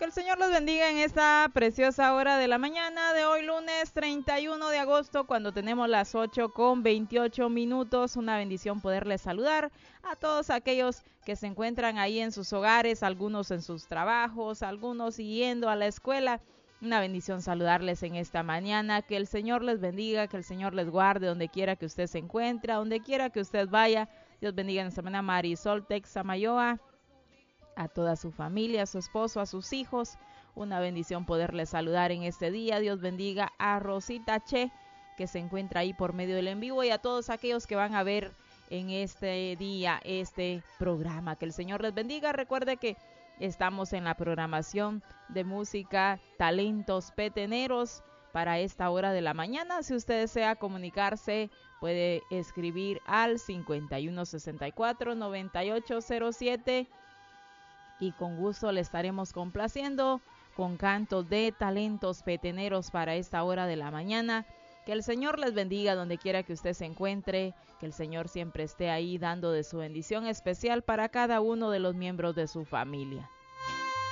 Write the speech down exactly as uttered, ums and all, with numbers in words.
Que el Señor los bendiga en esta preciosa hora de la mañana de hoy, lunes treinta y uno de agosto, cuando tenemos las ocho con veintiocho minutos. Una bendición poderles saludar a todos aquellos que se encuentran ahí en sus hogares, algunos en sus trabajos, algunos yendo a la escuela. Una bendición saludarles en esta mañana. Que el Señor les bendiga, que el Señor les guarde donde quiera que usted se encuentre, a donde quiera que usted vaya. Dios bendiga en esta mañana a Marisol Texamayoa, a toda su familia, a su esposo, a sus hijos. Una bendición poderles saludar en este día. Dios bendiga a Rosita Che, que se encuentra ahí por medio del en vivo, y a todos aquellos que van a ver en este día este programa. Que el Señor les bendiga. Recuerde que estamos en la programación de música Talentos Peteneros para esta hora de la mañana. Si usted desea comunicarse, puede escribir al cincuenta y uno sesenta y cuatro noventa y ocho cero siete y con gusto le estaremos complaciendo con cantos de Talentos Peteneros para esta hora de la mañana. Que el Señor les bendiga donde quiera que usted se encuentre, que el Señor siempre esté ahí dando de su bendición especial para cada uno de los miembros de su familia.